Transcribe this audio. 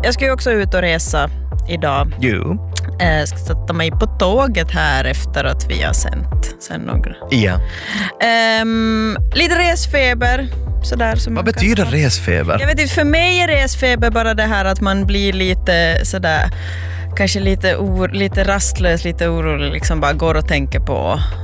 Jag ska ju också ut och resa idag. Jo. Jag ska sätta mig på tåget här efter att vi har sänt sen några. Ja. Lite resfeber. Sådär, som Vad betyder resfeber? Jag vet inte, för mig är resfeber bara det här att man blir lite sådär, kanske lite rastlös, lite orolig, liksom bara går och tänker på